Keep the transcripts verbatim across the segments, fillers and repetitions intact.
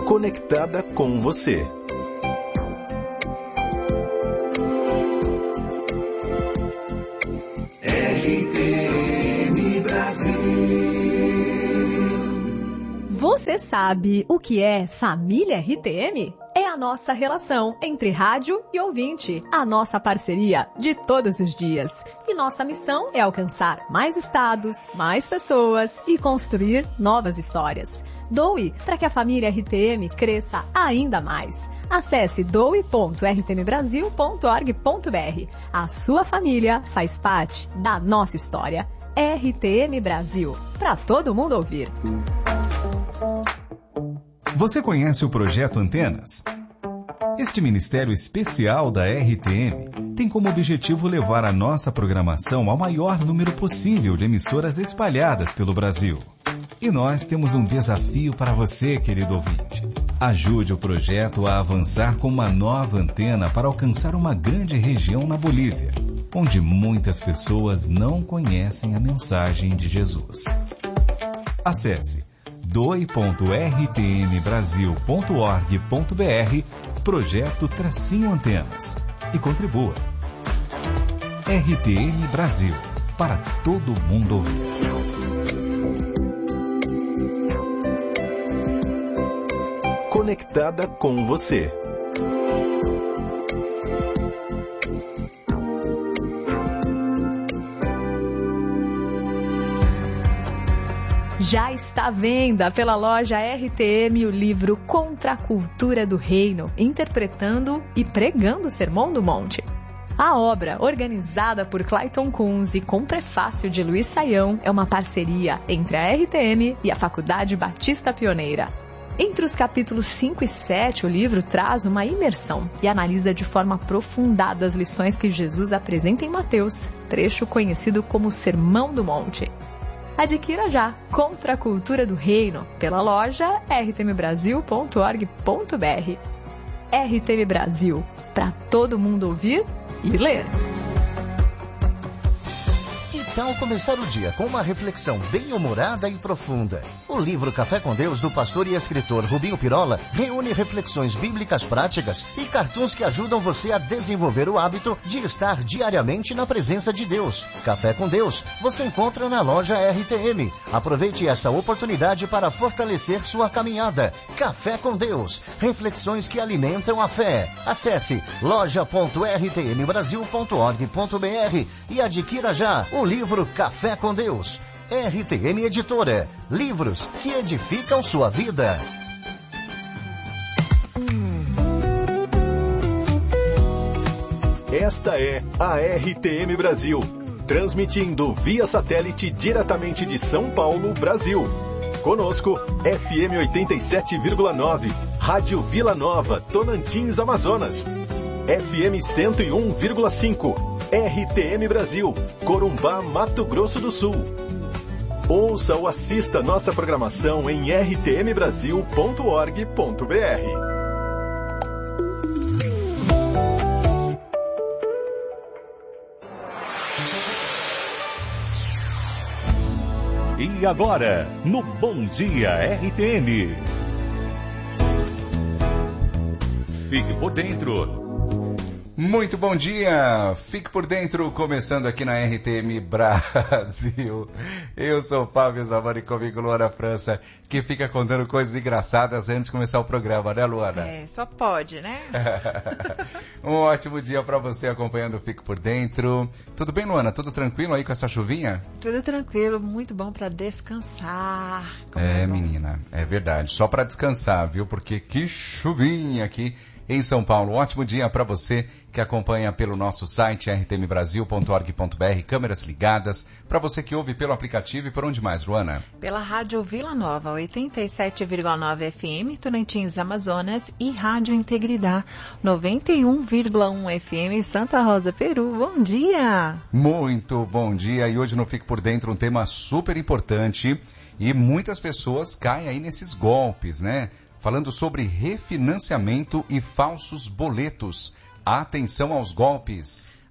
Conectada com você. R T M Brasil. Você sabe o que é família R T M? É a nossa relação entre rádio e ouvinte, a nossa parceria de todos os dias. E nossa missão é alcançar mais estados, mais pessoas e construir novas histórias. Doe para que a família R T M cresça ainda mais. Acesse doe ponto r t m brasil ponto org ponto b r. A sua família faz parte da nossa história. R T M Brasil, para todo mundo ouvir. Você conhece o Projeto Antenas? Este ministério especial da R T M tem como objetivo levar a nossa programação ao maior número possível de emissoras espalhadas pelo Brasil. E nós temos um desafio para você, querido ouvinte. Ajude o projeto a avançar com uma nova antena para alcançar uma grande região na Bolívia, onde muitas pessoas não conhecem a mensagem de Jesus. Acesse doe ponto r t m brasil ponto org ponto b r, projeto Tracinho Antenas, e contribua. R T M Brasil, para todo mundo ouvir. Conectada com você. Já está à venda pela loja R T M o livro Contra a Cultura do Reino, interpretando e pregando o Sermão do Monte. A obra, organizada por Clayton Kunz e com prefácio de Luiz Saião, é uma parceria entre a R T M e a Faculdade Batista Pioneira. Entre os capítulos cinco e sete, o livro traz uma imersão e analisa de forma aprofundada as lições que Jesus apresenta em Mateus, trecho conhecido como Sermão do Monte. Adquira já Contra a Cultura do Reino pela loja r t m brasil ponto org ponto b r. R T M Brasil, para todo mundo ouvir e ler. Que tal começar o dia com uma reflexão bem-humorada e profunda? O livro Café com Deus, do pastor e escritor Rubinho Pirola, reúne reflexões bíblicas práticas e cartoons que ajudam você a desenvolver o hábito de estar diariamente na presença de Deus. Café com Deus, você encontra na loja R T M. Aproveite essa oportunidade para fortalecer sua caminhada. Café com Deus, reflexões que alimentam a fé. Acesse loja ponto r t m brasil ponto org ponto b r e adquira já o livro Café com Deus. R T M Editora. Livros que edificam sua vida. Esta é a R T M Brasil, transmitindo via satélite diretamente de São Paulo, Brasil. Conosco, F M oitenta e sete vírgula nove, Rádio Vila Nova, Tocantins, Amazonas. F M cento e um vírgula cinco, R T M Brasil, Corumbá, Mato Grosso do Sul. Ouça ou assista nossa programação em r t m brasil ponto org ponto b r. E agora, no Bom Dia R T M. Fique por dentro. Muito bom dia, fique por dentro, começando aqui na R T M Brasil. Eu sou o Fábio Zamani, comigo Luana França, que fica contando coisas engraçadas antes de começar o programa, né, Luana? É, só pode, né? Um ótimo dia para você acompanhando o Fique por Dentro. Tudo bem, Luana? Tudo tranquilo aí com essa chuvinha? Tudo tranquilo, muito bom para descansar. É, é menina, é verdade, só para descansar, viu? Porque que chuvinha aqui em São Paulo. Um ótimo dia para você que acompanha pelo nosso site r t m brasil ponto org ponto b r, câmeras ligadas, para você que ouve pelo aplicativo e por onde mais, Luana? Pela Rádio Vila Nova, oitenta e sete vírgula nove F M, Tocantins, Amazonas, e Rádio Integridade, noventa e um vírgula um F M, Santa Rosa, Peru. Bom dia! Muito bom dia, e hoje no Fique por Dentro um tema super importante, e muitas pessoas caem aí nesses golpes, né? Falando sobre refinanciamento e falsos boletos. Atenção aos golpes.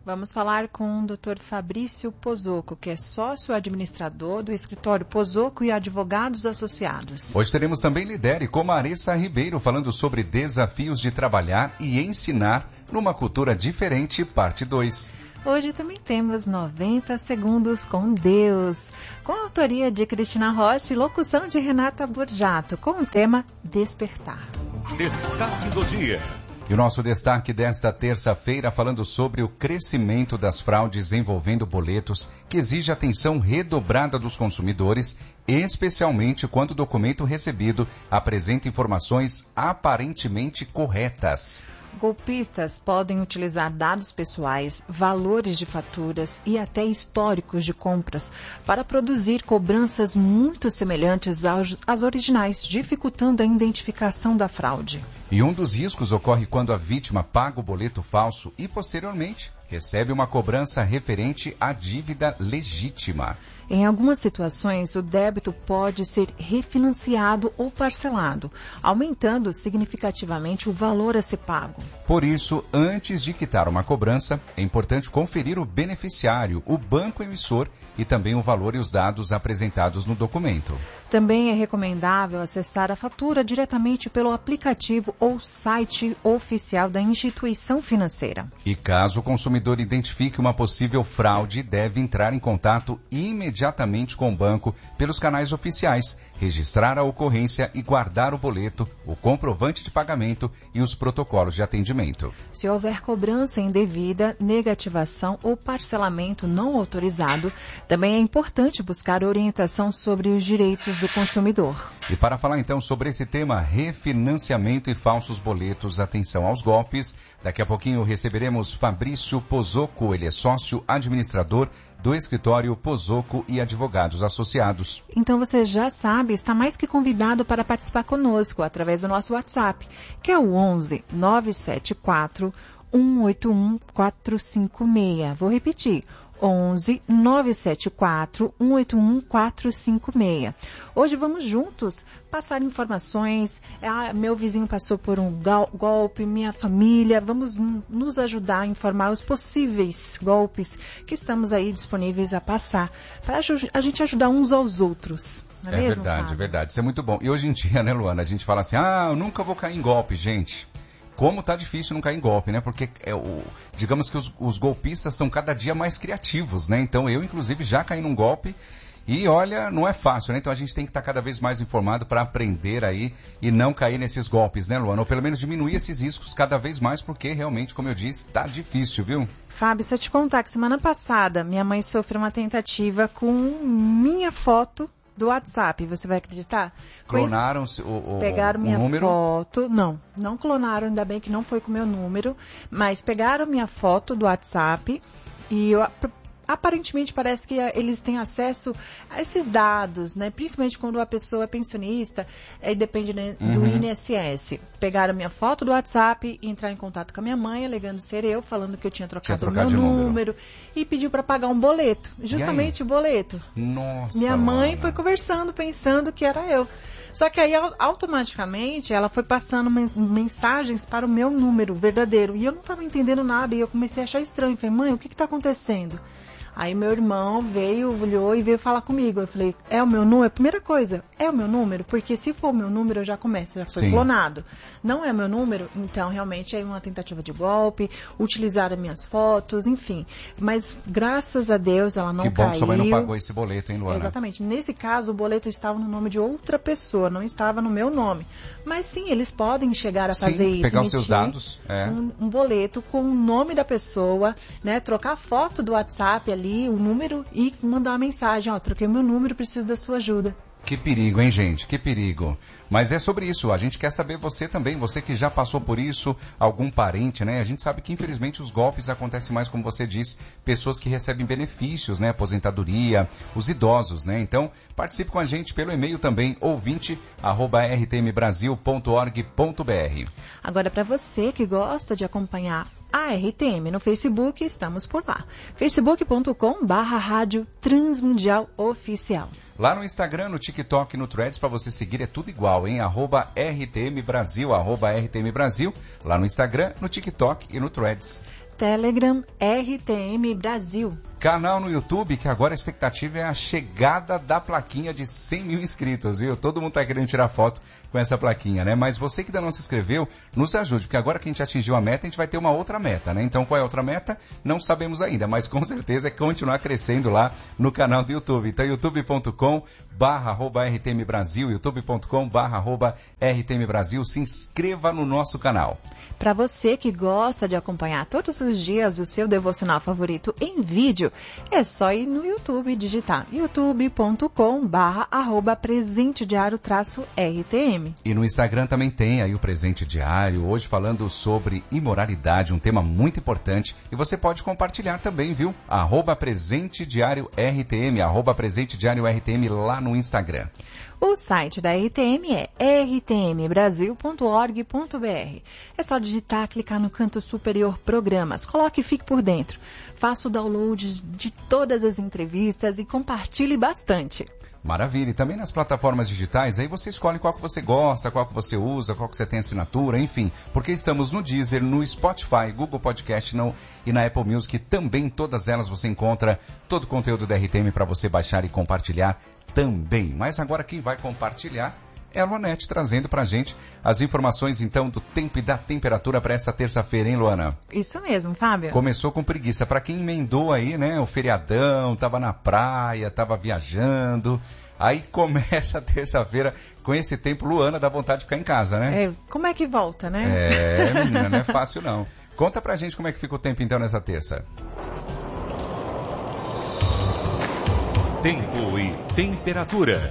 Vamos falar com o doutor Fabrício Pozocco, que é sócio administrador do escritório Pozocco e Advogados Associados. Hoje teremos também Lidere com Marissa Ribeiro, falando sobre desafios de trabalhar e ensinar numa cultura diferente, parte dois. Hoje também temos noventa segundos com Deus, com a autoria de Cristina Rocha e locução de Renata Borjato, com o tema Despertar. Destaque do dia. E o nosso destaque desta terça-feira falando sobre o crescimento das fraudes envolvendo boletos, que exige atenção redobrada dos consumidores, especialmente quando o documento recebido apresenta informações aparentemente corretas. Golpistas podem utilizar dados pessoais, valores de faturas e até históricos de compras para produzir cobranças muito semelhantes aos, às originais, dificultando a identificação da fraude. E um dos riscos ocorre quando a vítima paga o boleto falso e, posteriormente, recebe uma cobrança referente à dívida legítima. Em algumas situações, o débito pode ser refinanciado ou parcelado, aumentando significativamente o valor a ser pago. Por isso, antes de quitar uma cobrança, é importante conferir o beneficiário, o banco emissor e também o valor e os dados apresentados no documento. Também é recomendável acessar a fatura diretamente pelo aplicativo ou site oficial da instituição financeira. E caso o consumidor identifique uma possível fraude, deve entrar em contato imediatamente com o banco pelos canais oficiais, registrar a ocorrência e guardar o boleto, o comprovante de pagamento e os protocolos de atendimento. Se houver cobrança indevida, negativação ou parcelamento não autorizado, também é importante buscar orientação sobre os direitos do consumidor. E para falar então sobre esse tema, refinanciamento e falsos boletos, atenção aos golpes, daqui a pouquinho receberemos Fabrício Pozocco, ele é sócio administrador do escritório Pozocco e Advogados Associados. Então você já sabe, está mais que convidado para participar conosco através do nosso WhatsApp, que é o onze nove sete quatro um oito um quatro cinco seis. Vou repetir. onze nove sete quatro um oito um quatro cinco seis. Hoje vamos juntos passar informações. Ah, meu vizinho passou por um golpe, minha família. Vamos nos ajudar a informar os possíveis golpes que estamos aí disponíveis a passar, para a gente ajudar uns aos outros. Não é, é mesmo, verdade, Fábio? é verdade. Isso é muito bom. E hoje em dia, né, Luana, a gente fala assim, ah, eu nunca vou cair em golpe, gente. Como tá difícil não cair em golpe, né? Porque, é o, digamos que os, os golpistas são cada dia mais criativos, né? Então, eu, inclusive, já caí num golpe e, olha, não é fácil, né? Então, a gente tem que estar cada vez mais informado para aprender aí e não cair nesses golpes, né, Luana? Ou pelo menos diminuir esses riscos cada vez mais, porque, realmente, como eu disse, tá difícil, viu? Fábio, se eu te contar que semana passada minha mãe sofreu uma tentativa com minha foto do WhatsApp, você vai acreditar? Clonaram o, o, pegaram o minha número? foto, não, não clonaram, ainda bem que não foi com o meu número, mas pegaram minha foto do WhatsApp e eu, aparentemente parece que eles têm acesso a esses dados, né? Principalmente quando a pessoa é pensionista, é, depende, né, do uhum. I N S S. Pegaram minha foto do WhatsApp, entraram em contato com a minha mãe, alegando ser eu, falando que eu tinha trocado, tinha trocado o meu número. número e pediu para pagar um boleto, justamente o boleto. Nossa, minha mãe mano. foi conversando, pensando que era eu. Só que aí, automaticamente, ela foi passando mensagens para o meu número verdadeiro. E eu não estava entendendo nada. E eu comecei a achar estranho. Falei, mãe, o que está acontecendo? Aí meu irmão veio, olhou e veio falar comigo. Eu falei, é o meu número? Primeira coisa, é o meu número? Porque se for o meu número, eu já começo, já foi Sim. clonado. Não é o meu número? Então, realmente, é uma tentativa de golpe, utilizaram minhas fotos, enfim. Mas, graças a Deus, ela não caiu. Que bom que sua mãe não pagou esse boleto, hein, Luana? Exatamente. Nesse caso, o boleto estava no nome de outra pessoa, não estava no meu nome. Mas, sim, eles podem chegar a sim, fazer isso. pegar os seus dados. É. Um, um boleto com o nome da pessoa, né? Trocar a foto do WhatsApp ali, o número e mandar uma mensagem, ó, troquei meu número, preciso da sua ajuda. Que perigo, hein, gente? Que perigo. Mas é sobre isso. A gente quer saber você também, você que já passou por isso, algum parente, né? A gente sabe que, infelizmente, os golpes acontecem mais, como você disse, pessoas que recebem benefícios, né? Aposentadoria, os idosos, né? Então, participe com a gente pelo e-mail também, ouvinte arroba r t m brasil ponto org ponto b r. Agora, para você que gosta de acompanhar a R T M no Facebook, estamos por lá. facebook ponto com barra rádio transmundial oficial. Lá no Instagram, no TikTok, no Threads, para você seguir é tudo igual, hein? Arroba R T M Brasil, arroba R T M Brasil, lá no Instagram, no TikTok e no Threads. Telegram R T M Brasil. Canal no YouTube, que agora a expectativa é a chegada da plaquinha de cem mil inscritos, viu? Todo mundo tá querendo tirar foto com essa plaquinha, né? Mas você que ainda não se inscreveu, nos ajude, porque agora que a gente atingiu a meta, a gente vai ter uma outra meta, né? Então, qual é a outra meta? Não sabemos ainda, mas com certeza é continuar crescendo lá no canal do YouTube. Então, youtube ponto com barra arroba R T M Brasil, youtube ponto com barra arroba R T M Brasil. Se inscreva no nosso canal. Para você que gosta de acompanhar todos os dias o seu devocional favorito em vídeo, é só ir no YouTube e digitar youtube ponto com barra arroba presente diário traço R T M. E no Instagram também tem aí o Presente Diário, hoje falando sobre imoralidade, um tema muito importante. E você pode compartilhar também, viu? Arroba Presente Diário R T M, arroba Presente Diário R T M lá no Instagram. O site da R T M é r t m brasil ponto org ponto b r. É só digitar, clicar no canto superior Programas, coloque e fique por dentro. Faça o download de todas as entrevistas e compartilhe bastante. Maravilha. E também nas plataformas digitais, aí você escolhe qual que você gosta, qual que você usa, qual que você tem assinatura, enfim. Porque estamos no Deezer, no Spotify, Google Podcast no, e na Apple Music. Também todas elas você encontra todo o conteúdo da R T M para você baixar e compartilhar também. Mas agora quem vai compartilhar é a Luanete, trazendo pra gente as informações, então, do tempo e da temperatura para essa terça-feira, hein, Luana? Isso mesmo, Fábio. Começou com preguiça. Para quem emendou aí, né, o feriadão, tava na praia, tava viajando, aí começa a terça-feira com esse tempo, Luana, dá vontade de ficar em casa, né? É, como é que volta, né? É, menina, não é fácil não. Conta pra gente como é que fica o tempo, então, nessa terça. Tempo e temperatura.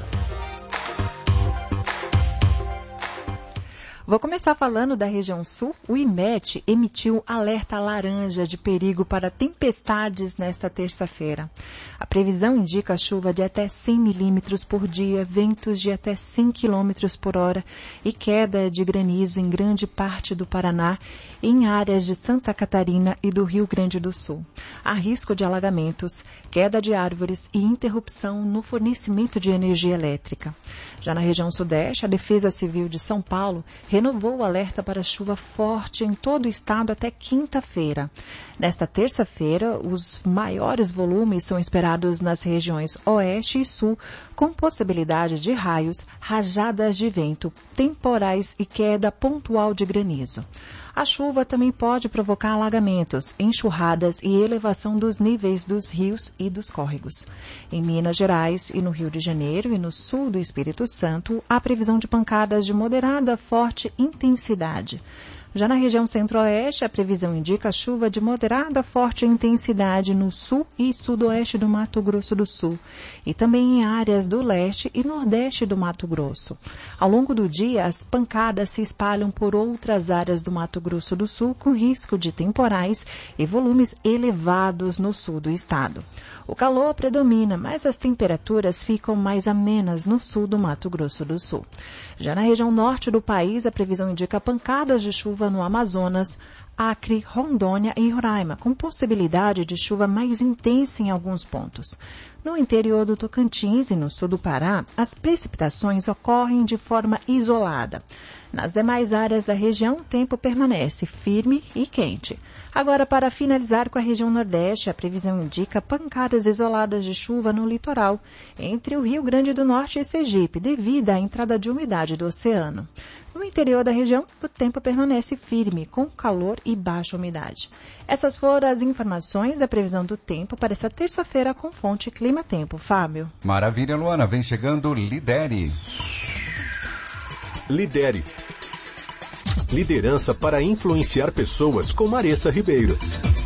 Vou começar falando da região sul. O I M E T emitiu alerta laranja de perigo para tempestades nesta terça-feira. A previsão indica chuva de até cem milímetros por dia, ventos de até cem quilômetros por hora e queda de granizo em grande parte do Paraná e em áreas de Santa Catarina e do Rio Grande do Sul. Há risco de alagamentos, queda de árvores e interrupção no fornecimento de energia elétrica. Já na região sudeste, a Defesa Civil de São Paulo renovou o alerta para chuva forte em todo o estado até quinta-feira. Nesta terça-feira, os maiores volumes são esperados nas regiões oeste e sul, com possibilidade de raios, rajadas de vento, temporais e queda pontual de granizo. A chuva também pode provocar alagamentos, enxurradas e elevação dos níveis dos rios e dos córregos. Em Minas Gerais e no Rio de Janeiro e no sul do Espírito Santo, há previsão de pancadas de moderada a forte intensidade. Já na região centro-oeste, a previsão indica chuva de moderada a forte intensidade no sul e sudoeste do Mato Grosso do Sul e também em áreas do leste e nordeste do Mato Grosso. Ao longo do dia, as pancadas se espalham por outras áreas do Mato Grosso do Sul com risco de temporais e volumes elevados no sul do estado. O calor predomina, mas as temperaturas ficam mais amenas no sul do Mato Grosso do Sul. Já na região norte do país, a previsão indica pancadas de chuva no Amazonas, Acre, Rondônia e Roraima, com possibilidade de chuva mais intensa em alguns pontos. No interior do Tocantins e no sul do Pará, as precipitações ocorrem de forma isolada. Nas demais áreas da região, o tempo permanece firme e quente. Agora, para finalizar com a região Nordeste, a previsão indica pancadas isoladas de chuva no litoral, entre o Rio Grande do Norte e Sergipe, devido à entrada de umidade do oceano. No interior da região, o tempo permanece firme, com calor e baixa umidade. Essas foram as informações da previsão do tempo para essa terça-feira com fonte Clima Tempo. Fábio. Maravilha, Luana. Vem chegando Lidere. Lidere. Liderança para influenciar pessoas com Maressa Ribeiro.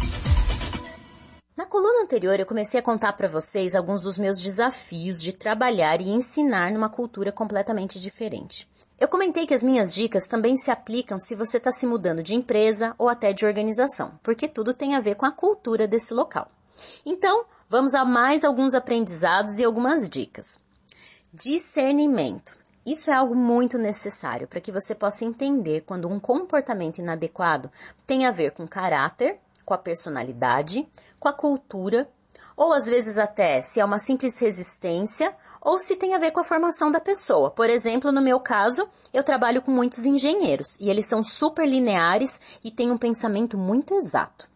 Na coluna anterior, eu comecei a contar para vocês alguns dos meus desafios de trabalhar e ensinar numa cultura completamente diferente. Eu comentei que as minhas dicas também se aplicam se você está se mudando de empresa ou até de organização, porque tudo tem a ver com a cultura desse local. Então, vamos a mais alguns aprendizados e algumas dicas. Discernimento. Isso é algo muito necessário para que você possa entender quando um comportamento inadequado tem a ver com caráter, com a personalidade, com a cultura, ou às vezes até se é uma simples resistência, ou se tem a ver com a formação da pessoa. Por exemplo, no meu caso, eu trabalho com muitos engenheiros, e eles são super lineares e têm um pensamento muito exato.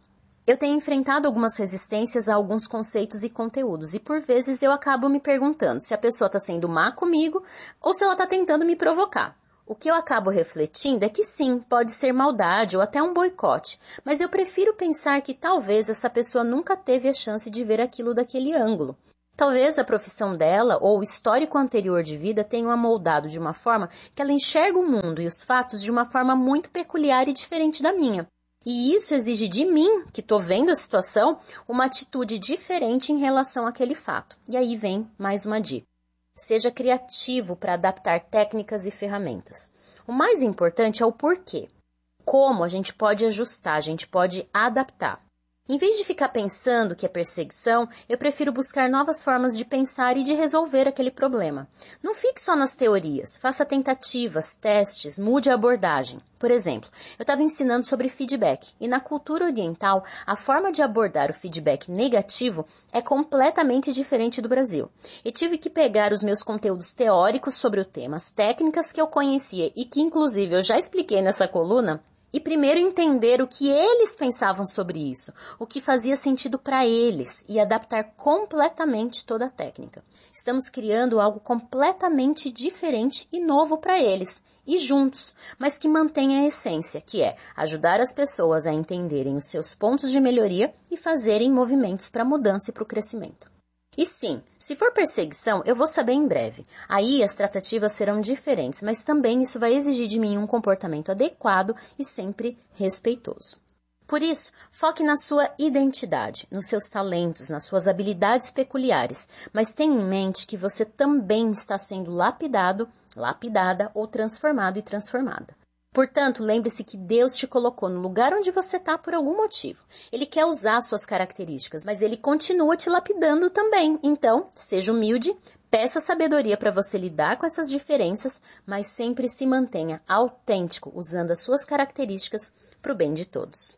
Eu tenho enfrentado algumas resistências a alguns conceitos e conteúdos, e por vezes eu acabo me perguntando se a pessoa está sendo má comigo ou se ela está tentando me provocar. O que eu acabo refletindo é que sim, pode ser maldade ou até um boicote, mas eu prefiro pensar que talvez essa pessoa nunca teve a chance de ver aquilo daquele ângulo. Talvez a profissão dela ou o histórico anterior de vida tenham a moldado de uma forma que ela enxerga o mundo e os fatos de uma forma muito peculiar e diferente da minha. E isso exige de mim, que estou vendo a situação, uma atitude diferente em relação àquele fato. E aí vem mais uma dica. Seja criativo para adaptar técnicas e ferramentas. O mais importante é o porquê. Como a gente pode ajustar, a gente pode adaptar. Em vez de ficar pensando que é perseguição, eu prefiro buscar novas formas de pensar e de resolver aquele problema. Não fique só nas teorias, faça tentativas, testes, mude a abordagem. Por exemplo, eu estava ensinando sobre feedback e na cultura oriental, a forma de abordar o feedback negativo é completamente diferente do Brasil. E tive que pegar os meus conteúdos teóricos sobre o tema, as técnicas que eu conhecia e que inclusive eu já expliquei nessa coluna, e primeiro entender o que eles pensavam sobre isso, o que fazia sentido para eles e adaptar completamente toda a técnica. Estamos criando algo completamente diferente e novo para eles e juntos, mas que mantenha a essência, que é ajudar as pessoas a entenderem os seus pontos de melhoria e fazerem movimentos para a mudança e para o crescimento. E sim, se for perseguição, eu vou saber em breve. Aí as tratativas serão diferentes, mas também isso vai exigir de mim um comportamento adequado e sempre respeitoso. Por isso, foque na sua identidade, nos seus talentos, nas suas habilidades peculiares, mas tenha em mente que você também está sendo lapidado, lapidada ou transformado e transformada. Portanto, lembre-se que Deus te colocou no lugar onde você está por algum motivo. Ele quer usar suas características, mas Ele continua te lapidando também. Então, seja humilde, peça sabedoria para você lidar com essas diferenças, mas sempre se mantenha autêntico, usando as suas características para o bem de todos.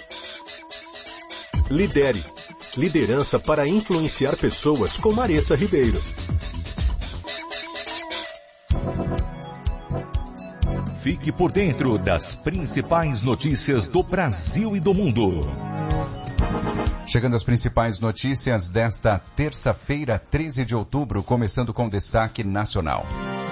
Lidere. Liderança para influenciar pessoas com Maressa Ribeiro. Fique por dentro das principais notícias do Brasil e do mundo. Chegando às principais notícias desta terça-feira, treze de outubro, começando com destaque nacional.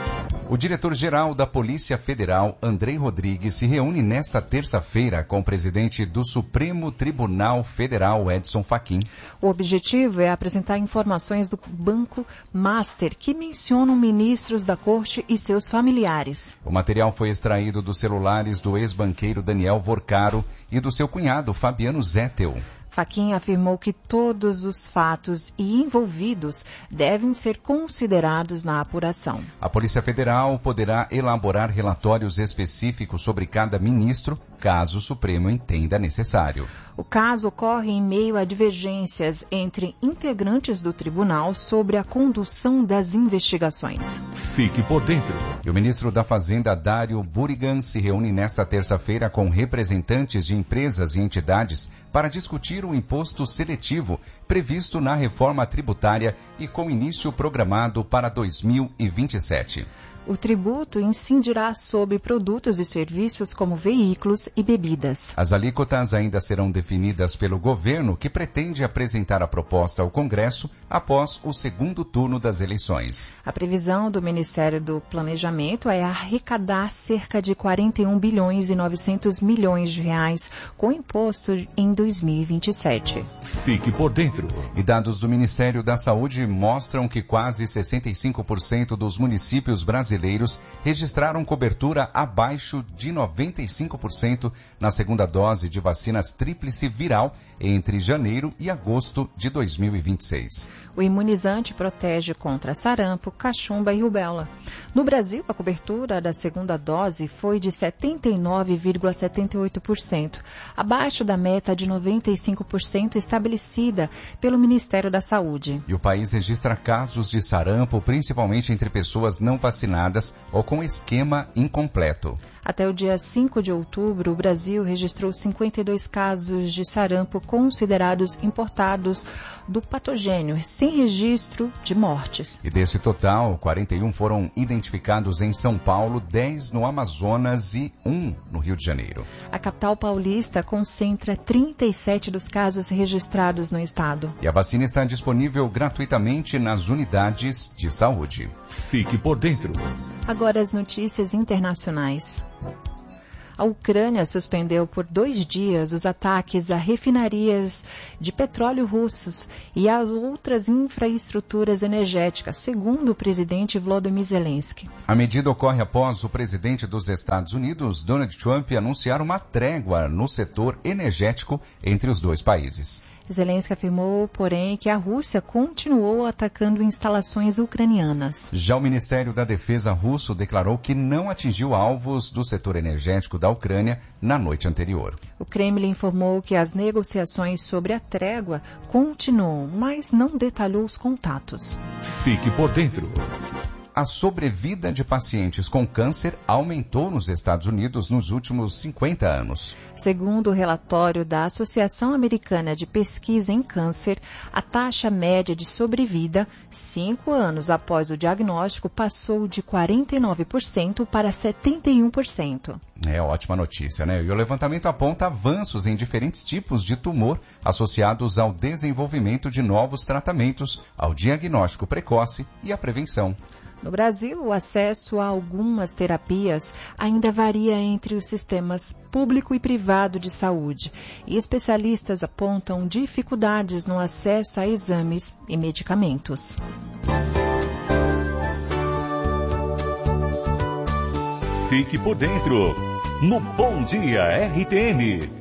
O diretor-geral da Polícia Federal, Andrei Rodrigues, se reúne nesta terça-feira com o presidente do Supremo Tribunal Federal, Edson Fachin. O objetivo é apresentar informações do Banco Master, que mencionam ministros da Corte e seus familiares. O material foi extraído dos celulares do ex-banqueiro Daniel Vorcaro e do seu cunhado, Fabiano Zettel. Fachin afirmou que todos os fatos e envolvidos devem ser considerados na apuração. A Polícia Federal poderá elaborar relatórios específicos sobre cada ministro, caso o Supremo entenda necessário. O caso ocorre em meio a divergências entre integrantes do tribunal sobre a condução das investigações. Fique por dentro. E o ministro da Fazenda, Dário Burigan, se reúne nesta terça-feira com representantes de empresas e entidades para discutir o imposto seletivo previsto na reforma tributária e com início programado para dois mil e vinte e sete. O tributo incidirá sobre produtos e serviços como veículos e bebidas. As alíquotas ainda serão definidas pelo governo, que pretende apresentar a proposta ao Congresso após o segundo turno das eleições. A previsão do Ministério do Planejamento é arrecadar cerca de quarenta e um bilhões e novecentos milhões de reais com imposto em dois mil e vinte e sete. Fique por dentro. E dados do Ministério da Saúde mostram que quase sessenta e cinco por cento dos municípios brasileiros brasileiros registraram cobertura abaixo de noventa e cinco por cento na segunda dose de vacinas tríplice viral entre janeiro e agosto de dois mil e vinte e seis. O imunizante protege contra sarampo, cachumba e rubéola. No Brasil, a cobertura da segunda dose foi de setenta e nove vírgula setenta e oito por cento, abaixo da meta de noventa e cinco por cento estabelecida pelo Ministério da Saúde. E o país registra casos de sarampo, principalmente entre pessoas não vacinadas ou com esquema incompleto. Até o dia cinco de outubro, o Brasil registrou cinquenta e dois casos de sarampo considerados importados do patogênio, sem registro de mortes. E desse total, quarenta e um foram identificados em São Paulo, dez no Amazonas e um no Rio de Janeiro. A capital paulista concentra trinta e sete dos casos registrados no estado. E a vacina está disponível gratuitamente nas unidades de saúde. Fique por dentro. Agora as notícias internacionais. A Ucrânia suspendeu por dois dias os ataques a refinarias de petróleo russos e a outras infraestruturas energéticas, segundo o presidente Volodymyr Zelensky. A medida ocorre após o presidente dos Estados Unidos, Donald Trump, anunciar uma trégua no setor energético entre os dois países. Zelensky afirmou, porém, que a Rússia continuou atacando instalações ucranianas. Já o Ministério da Defesa russo declarou que não atingiu alvos do setor energético da Ucrânia na noite anterior. O Kremlin informou que as negociações sobre a trégua continuam, mas não detalhou os contatos. Fique por dentro. A sobrevida de pacientes com câncer aumentou nos Estados Unidos nos últimos cinquenta anos. Segundo o relatório da Associação Americana de Pesquisa em Câncer, a taxa média de sobrevida, cinco anos após o diagnóstico, passou de quarenta e nove por cento para setenta e um por cento. É ótima notícia, né? E o levantamento aponta avanços em diferentes tipos de tumor associados ao desenvolvimento de novos tratamentos, ao diagnóstico precoce e à prevenção. No Brasil, o acesso a algumas terapias ainda varia entre os sistemas público e privado de saúde, e especialistas apontam dificuldades no acesso a exames e medicamentos. Fique por dentro, no Bom Dia R T M.